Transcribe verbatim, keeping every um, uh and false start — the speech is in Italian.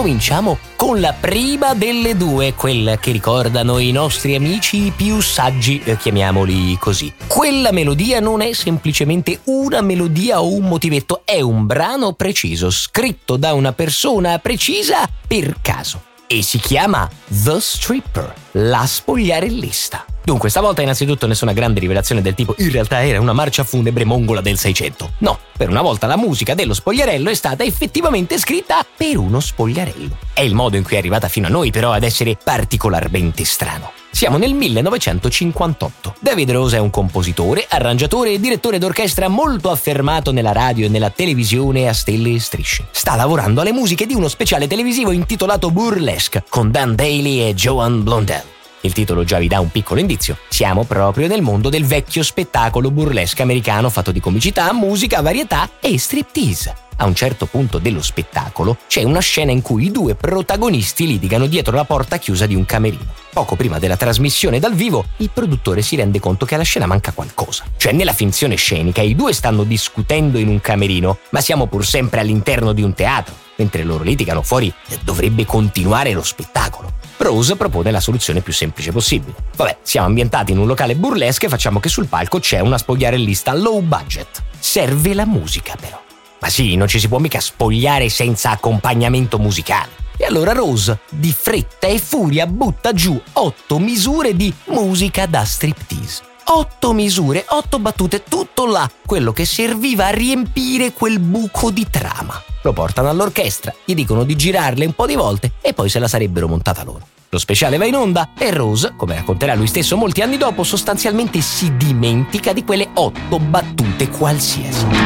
cominciamo con la prima delle due, quella che ricordano i nostri amici più saggi, eh, chiamiamoli così. Quella melodia non è semplicemente una melodia o un motivetto, è un brano preciso, scritto da una persona precisa per caso. E si chiama The Stripper, la spogliarellista. Dunque, stavolta innanzitutto nessuna grande rivelazione del tipo in realtà era una marcia funebre mongola del Seicento. No, per una volta la musica dello spogliarello è stata effettivamente scritta per uno spogliarello. È il modo in cui è arrivata fino a noi però ad essere particolarmente strano. Siamo nel millenovecentocinquantotto. David Rose è un compositore, arrangiatore e direttore d'orchestra molto affermato nella radio e nella televisione a stelle e strisce. Sta lavorando alle musiche di uno speciale televisivo intitolato Burlesque con Dan Daly e Joan Blondell. Il titolo già vi dà un piccolo indizio. Siamo proprio nel mondo del vecchio spettacolo burlesque americano fatto di comicità, musica, varietà e striptease. A un certo punto dello spettacolo c'è una scena in cui i due protagonisti litigano dietro la porta chiusa di un camerino. Poco prima della trasmissione dal vivo, il produttore si rende conto che alla scena manca qualcosa. Cioè, nella finzione scenica i due stanno discutendo in un camerino, ma siamo pur sempre all'interno di un teatro. Mentre loro litigano fuori, dovrebbe continuare lo spettacolo. Rose propone la soluzione più semplice possibile. Vabbè, siamo ambientati in un locale burlesque e facciamo che sul palco c'è una spogliarellista low budget. Serve la musica però. Ma sì, non ci si può mica spogliare senza accompagnamento musicale. E allora Rose, di fretta e furia, butta giù otto misure di musica da striptease. Otto misure, otto battute, tutto là, quello che serviva a riempire quel buco di trama. Lo portano all'orchestra, gli dicono di girarle un po' di volte e poi se la sarebbero montata loro. Lo speciale va in onda e Rose, come racconterà lui stesso molti anni dopo, sostanzialmente si dimentica di quelle otto battute qualsiasi.